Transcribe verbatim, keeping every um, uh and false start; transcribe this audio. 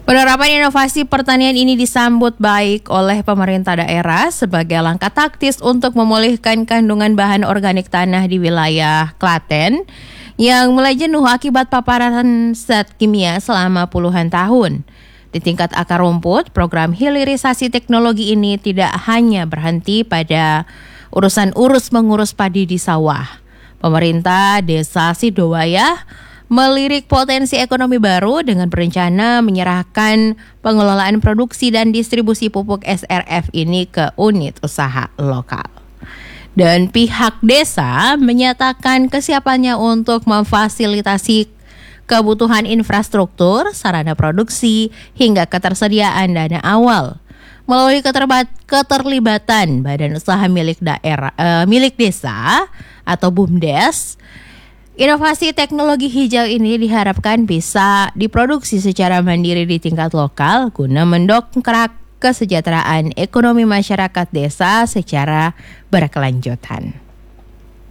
Penerapan inovasi pertanian ini disambut baik oleh pemerintah daerah sebagai langkah taktis untuk memulihkan kandungan bahan organik tanah di wilayah Klaten yang mulai jenuh akibat paparan zat kimia selama puluhan tahun. Di tingkat akar rumput, program hilirisasi teknologi ini tidak hanya berhenti pada urusan urus mengurus padi di sawah. Pemerintah Desa Sidowayah melirik potensi ekonomi baru dengan berencana menyerahkan pengelolaan produksi dan distribusi pupuk S R F ini ke unit usaha lokal. Dan pihak desa menyatakan kesiapannya untuk memfasilitasi kebutuhan infrastruktur, sarana produksi, hingga ketersediaan dana awal. Melalui keterbat, keterlibatan badan usaha milik daerah, eh, milik desa atau BUMDes, inovasi teknologi hijau ini diharapkan bisa diproduksi secara mandiri di tingkat lokal guna mendongkrak kesejahteraan ekonomi masyarakat desa secara berkelanjutan.